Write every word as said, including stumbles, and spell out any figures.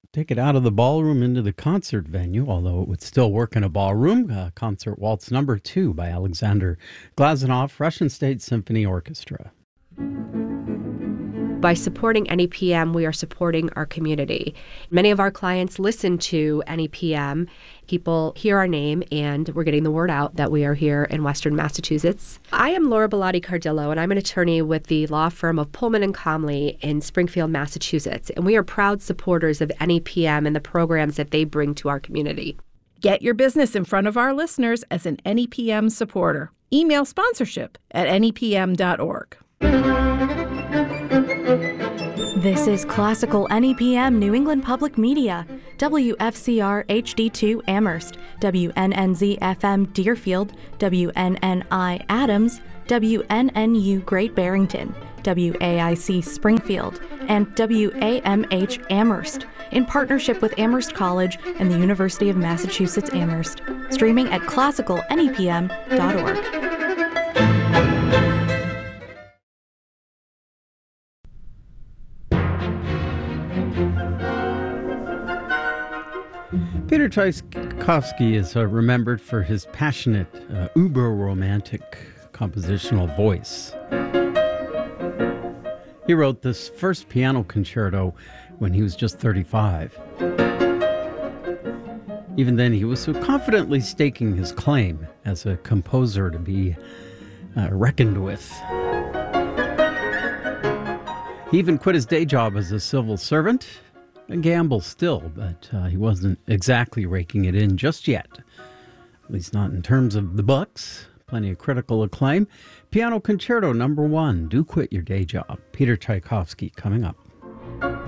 Take it out of the ballroom into the concert venue, although it would still work in a ballroom. Uh, concert Waltz Number Two by Alexander Glazunov, Russian State Symphony Orchestra. By supporting N E P M, we are supporting our community. Many of our clients listen to N E P M. People hear our name, and we're getting the word out that we are here in Western Massachusetts. I am Laura Bellotti Cardillo, and I'm an attorney with the law firm of Pullman and Comley in Springfield, Massachusetts. And we are proud supporters of N E P M and the programs that they bring to our community. Get your business in front of our listeners as an N E P M supporter. Email sponsorship at N E P M dot org. This is Classical N E P M New England Public Media, W F C R H D two Amherst, W N N Z F M Deerfield, W N N I Adams, W N N U Great Barrington, W A I C Springfield, and W A M H Amherst, in partnership with Amherst College and the University of Massachusetts Amherst. Streaming at classical N E P M dot org. Peter Tchaikovsky is uh, remembered for his passionate, uh, uber-romantic compositional voice. He wrote this first piano concerto when he was just thirty-five. Even then, he was so confidently staking his claim as a composer to be uh, reckoned with. He even quit his day job as a civil servant. A gamble still, but uh, he wasn't exactly raking it in just yet. At least not in terms of the books. Plenty of critical acclaim. Piano Concerto number one, Do Quit Your Day Job. Peter Tchaikovsky coming up.